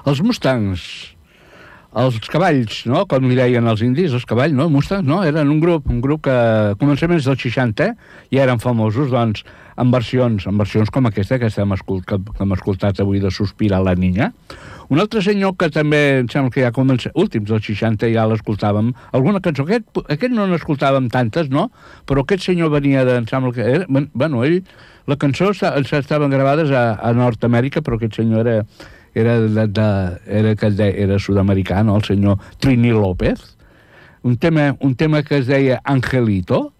Els Mustangs, els cavalls, no? Com li deien els indis, els cavalls, no? Mustangs, no? Eren un grup que a començaments dels 60 ja eren famosos, doncs, en versions com aquesta que hem escoltat avui de Sospirar la niña. Un altre senyor que també, em sembla que ja comença, últims dels 60 ja l'escoltàvem, alguna cançó, aquest no n'escoltàvem tantes, no? Però aquest senyor venia de, em sembla que era, bueno, ell, la cançó estaven gravades a Nord-Amèrica, però aquest senyor era sud-americà, no? El senyor Trini López, un tema que es deia Angelito,